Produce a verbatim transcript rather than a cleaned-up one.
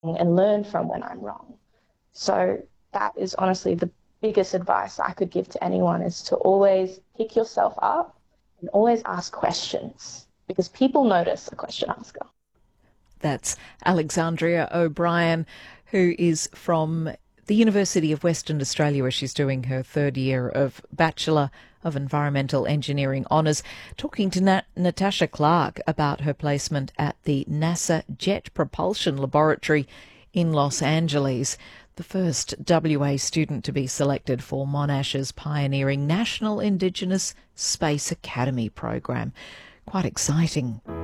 and learn from when I'm wrong. So that is honestly the biggest advice I could give to anyone, is to always pick yourself up and always ask questions, because people notice a question asker. That's Alexandria O'Brien, who is from the University of Western Australia, where she's doing her third year of Bachelor of Environmental Engineering Honours, talking to Nat- Natasha Clark about her placement at the NASA Jet Propulsion Laboratory in Los Angeles, the first W A student to be selected for Monash's pioneering National Indigenous Space Academy program. Quite exciting.